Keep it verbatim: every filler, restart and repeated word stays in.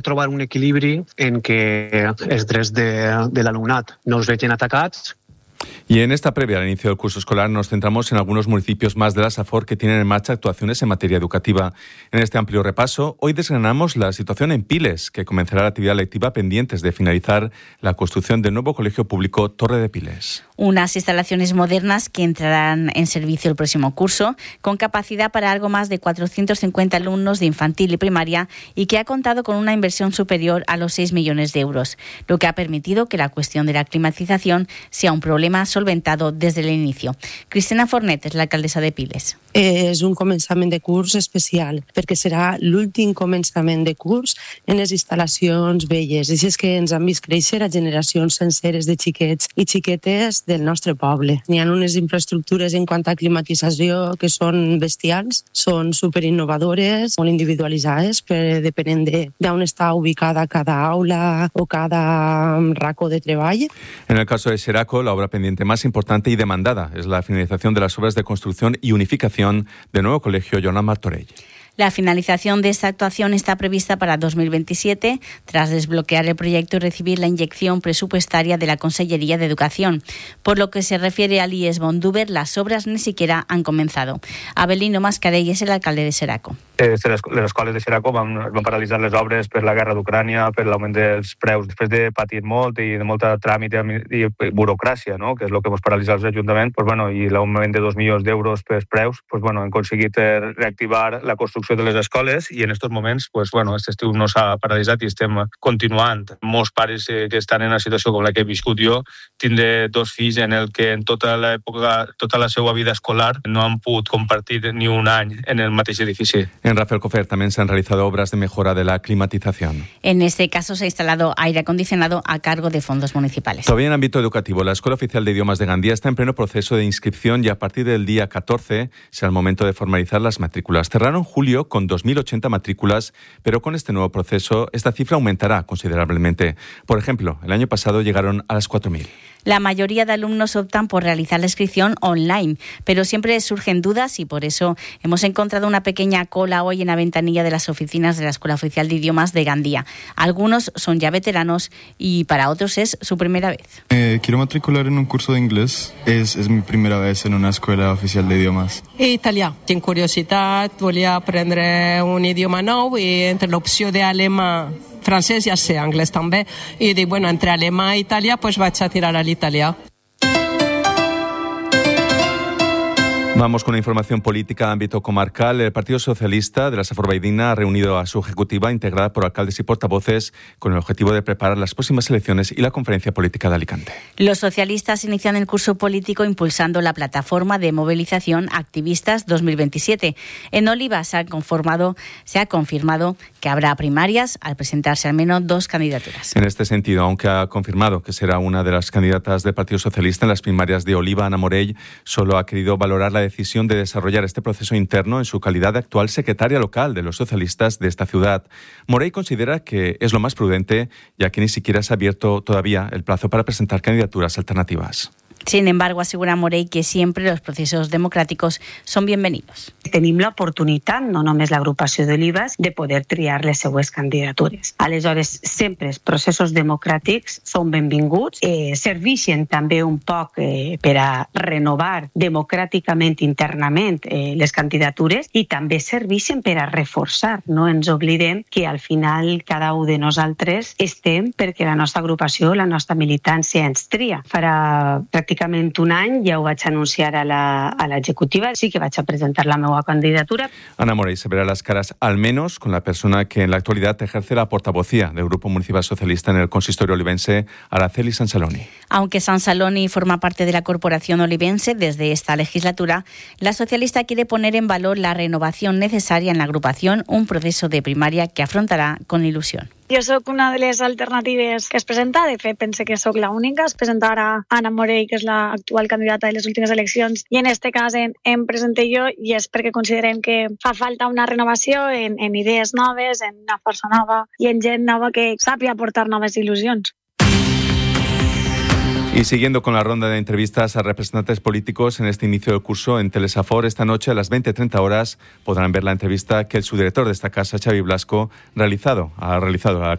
trobar un equilibri en què els drets de, de l'alumnat no es vegin atacats. Y en esta previa al inicio del curso escolar nos centramos en algunos municipios más de la SAFOR que tienen en marcha actuaciones en materia educativa. En este amplio repaso, hoy desgranamos la situación en Piles, que comenzará la actividad lectiva pendientes de finalizar la construcción del nuevo colegio público Torre de Piles. Unas instalaciones modernas que entrarán en servicio el próximo curso, con capacidad para algo más de cuatrocientos cincuenta alumnos de infantil y primaria y que ha contado con una inversión superior a los seis millones de euros, lo que ha permitido que la cuestión de la climatización sea un problema solventado desde el inicio. Cristina Fornet és l'alcaldessa de Piles. És un començament de curs especial, perquè serà l'últim començament de curs en les instal·lacions velles. I és que ens han vist créixer a generacions senceres de xiquets i xiquetes del nostre poble. N'hi ha unes infraestructures en quant a climatització que són bestials, són superinnovadores, molt individualitzades, per depenent d'on està ubicada cada aula o cada racó de treball. En el caso de Xeraco, la obra pendiente más importante y demandada es la finalización de las obras de construcción y unificación del nuevo colegio Joan Martorell. La finalización de esta actuación está prevista para dos mil veintisiete, tras desbloquear el proyecto y recibir la inyección presupuestaria de la Consellería de Educación. Por lo que se refiere al I E S Bondúber, las obras ni siquiera han comenzado. Abelino Mascarell és l'alcalde de Xeraco. Les escoles de Xeraco van, van paralitzar les obres per la guerra d'Ucrània, per l'augment dels preus, després de patir molt i de molta tràmit i burocràcia, no? Que és el que ens paralitza els ajuntaments, pues, bueno, i l'augment de dos milions d'euros pels preus, pues, bueno, hem aconseguit reactivar la construcció de les escoles i en aquests moments, pues, bueno, aquest estiu no s'ha paralitzat i estem continuant. Molts pares eh, que estan en una situació com la que he viscut jo, tindré dos fills en el que en tota l'època, tota la seva vida escolar no han pogut compartir ni un any en el mateix edifici. En Rafael Cofer también se han realizado obras de mejora de la climatización. En este caso se ha instalado aire acondicionado a cargo de fondos municipales. Todavía en ámbito educativo, la Escuela Oficial de Idiomas de Gandía está en pleno proceso de inscripción y a partir del día catorce será el momento de formalizar las matrículas. Cerraron julio con dos mil ochenta matrículas, pero con este nuevo proceso esta cifra aumentará considerablemente. Por ejemplo, el año pasado llegaron a las cuatro mil. La mayoría de alumnos optan por realizar la inscripción online, pero siempre surgen dudas y por eso hemos encontrado una pequeña cola hoy en la ventanilla de las oficinas de la Escuela Oficial de Idiomas de Gandía. Algunos son ya veteranos y para otros es su primera vez. Eh, quiero matricular en un curso de inglés. Es, es mi primera vez en una escuela oficial de idiomas. Italià. Tinc curiositat, volia aprendre un idioma nou i entre l'opció d'alemà francès, ja sé, anglès també, i dic, bueno, entre alemà i italià, pues vaig a tirar a l'italià. Vamos con la información política de ámbito comarcal. El Partido Socialista de la SAFOR Valldigna ha reunido a su ejecutiva integrada por alcaldes y portavoces con el objetivo de preparar las próximas elecciones y la conferencia política de Alicante. Los socialistas inician el curso político impulsando la plataforma de movilización Activistas dos mil veintisiete. En Oliva se ha conformado, se ha confirmado que habrá primarias al presentarse al menos dos candidaturas. En este sentido, aunque ha confirmado que será una de las candidatas del Partido Socialista en las primarias de Oliva, Ana Morell solo ha querido valorar la decisión de desarrollar este proceso interno en su calidad de actual secretaria local de los socialistas de esta ciudad. Morell considera que es lo más prudente, ya que ni siquiera se ha abierto todavía el plazo para presentar candidaturas alternativas. Sin embargo, asegura Morell que siempre los procesos democràticos són bienvenidos. Tenim l'oportunitat, no només l'agrupació d'Olives, de poder triar les seues candidatures. Aleshores, sempre els processos democràtics són benvinguts, eh, serveixen també un poc eh, per a renovar democràticament internament eh, les candidatures i també serveixen per a reforçar. No ens oblidem que al final cada un de nosaltres estem perquè la nostra agrupació, la nostra militància ens tria. Farà pràcticament un any ja ho vaig anunciar a la, a l'executiva, sí que vaig a presentar la meva candidatura. Ana Morell se verá las caras al menos con la persona que en la actualidad ejerce la portavocía del Grupo Municipal Socialista en el consistorio olivense, Araceli Sansaloni. Aunque Sansaloni forma parte de la corporación olivense desde esta legislatura, la socialista quiere poner en valor la renovación necesaria en la agrupación, un proceso de primaria que afrontará con ilusión. Jo sóc una de les alternatives que es presenta, de fet pense que sóc l'única, es presenta ara Ana Morell, que és l'actual candidata de les últimes eleccions, i en este cas em, em presenté jo i és perquè considerem que fa falta una renovació en, en idees noves, en una força nova i en gent nova que sàpiga aportar noves il·lusions. Y siguiendo con la ronda de entrevistas a representantes políticos en este inicio del curso en Telesafor, esta noche a las veinte treinta horas podrán ver la entrevista que el subdirector de esta casa, Xavi Blasco, realizado, ha realizado a la